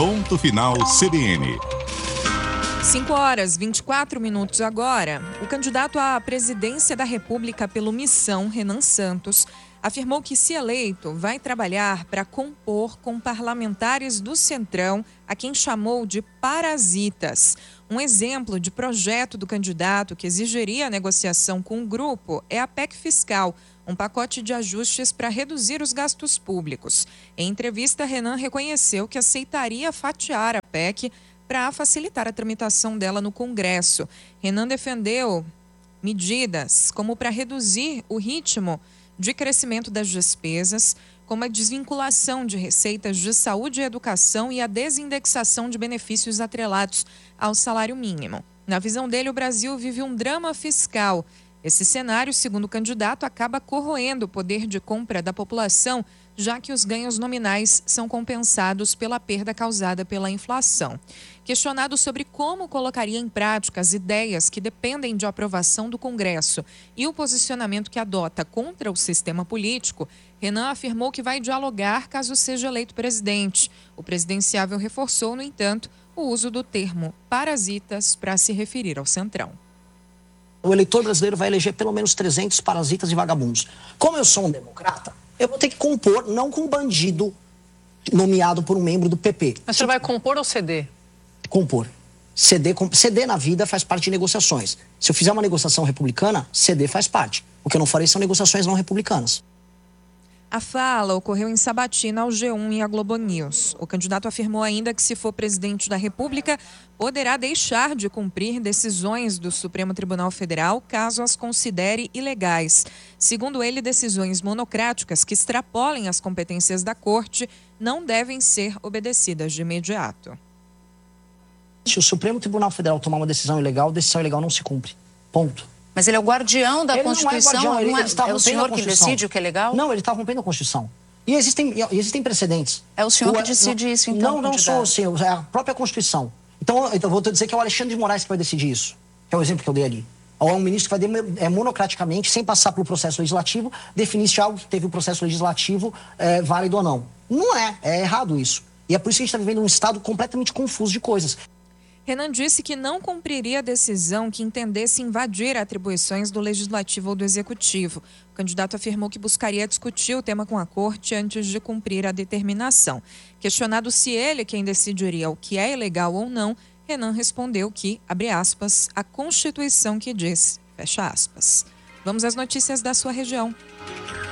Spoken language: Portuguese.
Ponto Final CBN. 5h24 agora. O candidato à presidência da República pelo Missão, Renan Santos, afirmou que, se eleito, vai trabalhar para compor com parlamentares do Centrão, a quem chamou de parasitas. Um exemplo de projeto do candidato que exigiria a negociação com o grupo é a PEC fiscal, um pacote de ajustes para reduzir os gastos públicos. Em entrevista, Renan reconheceu que aceitaria fatiar a PEC para facilitar a tramitação dela no Congresso. Renan defendeu medidas como para reduzir o ritmo de crescimento das despesas, como a desvinculação de receitas de saúde e educação e a desindexação de benefícios atrelados ao salário mínimo. Na visão dele, o Brasil vive um drama fiscal. Esse cenário, segundo o candidato, acaba corroendo o poder de compra da população, já que os ganhos nominais são compensados pela perda causada pela inflação. Questionado sobre como colocaria em prática as ideias que dependem de aprovação do Congresso e o posicionamento que adota contra o sistema político, Renan afirmou que vai dialogar caso seja eleito presidente. O presidenciável reforçou, no entanto, o uso do termo parasitas para se referir ao Centrão. O eleitor brasileiro vai eleger pelo menos 300 parasitas e vagabundos. Como eu sou um democrata, eu vou ter que compor, não com um bandido nomeado por um membro do PP. Mas você vai compor ou ceder? Compor. Ceder na vida faz parte de negociações. Se eu fizer uma negociação republicana, ceder faz parte. O que eu não farei são negociações não republicanas. A fala ocorreu em Sabatina, ao G1 e à Globo News. O candidato afirmou ainda que, se for presidente da República, poderá deixar de cumprir decisões do Supremo Tribunal Federal caso as considere ilegais. Segundo ele, decisões monocráticas que extrapolem as competências da Corte não devem ser obedecidas de imediato. Se o Supremo Tribunal Federal tomar uma decisão ilegal, decisão ilegal não se cumpre. Ponto. Mas ele é o guardião da Constituição, não é o senhor que decide o que é legal? Não, ele está rompendo a Constituição. E existem precedentes. É o senhor que decide isso, então? Não sou o senhor, é a própria Constituição. Então eu vou dizer que é o Alexandre de Moraes que vai decidir isso. Que é o exemplo que eu dei ali. Ou é um ministro que vai monocraticamente, sem passar pelo processo legislativo, definir se algo que teve o processo legislativo válido ou não. Não é errado isso. E é por isso que a gente está vivendo um estado completamente confuso de coisas. Renan disse que não cumpriria a decisão que entendesse invadir atribuições do Legislativo ou do Executivo. O candidato afirmou que buscaria discutir o tema com a Corte antes de cumprir a determinação. Questionado se ele quem decidiria o que é ilegal ou não, Renan respondeu que, abre aspas, a Constituição que diz, fecha aspas. Vamos às notícias da sua região.